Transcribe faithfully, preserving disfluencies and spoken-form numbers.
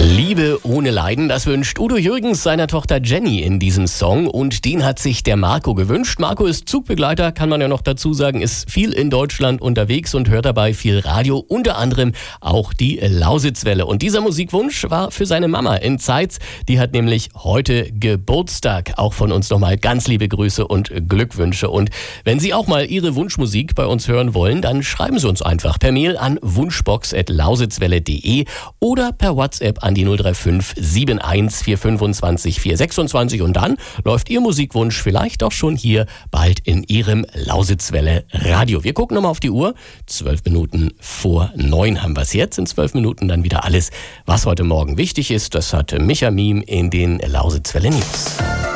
Liebe ohne Leiden, das wünscht Udo Jürgens seiner Tochter Jenny in diesem Song und den hat sich der Marco gewünscht. Marco ist Zugbegleiter, kann man ja noch dazu sagen, ist viel in Deutschland unterwegs und hört dabei viel Radio, unter anderem auch die Lausitzwelle. Und dieser Musikwunsch war für seine Mama in Zeitz, die hat nämlich heute Geburtstag. Auch von uns nochmal ganz liebe Grüße und Glückwünsche. Und wenn Sie auch mal Ihre Wunschmusik bei uns hören wollen, dann schreiben Sie uns einfach per Mail an wunschbox at lausitzwelle punkt de oder per WhatsApp an die null drei fünf sieben eins vier fünfundzwanzig vier sechsundzwanzig und dann läuft Ihr Musikwunsch vielleicht auch schon hier bald in Ihrem Lausitzwelle Radio. Wir gucken nochmal auf die Uhr. Zwölf Minuten vor neun haben wir es jetzt. In zwölf Minuten dann wieder alles, was heute Morgen wichtig ist. Das hat Micha Miem in den Lausitzwelle News.